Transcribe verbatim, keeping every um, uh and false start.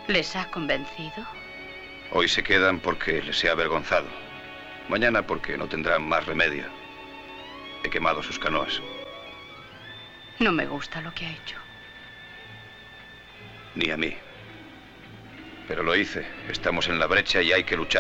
¿Les ha convencido? Hoy se quedan porque les he avergonzado. Mañana porque no tendrán más remedio. He quemado sus canoas. No me gusta lo que ha hecho. Ni a mí. Pero lo hice. Estamos en la brecha y hay que luchar.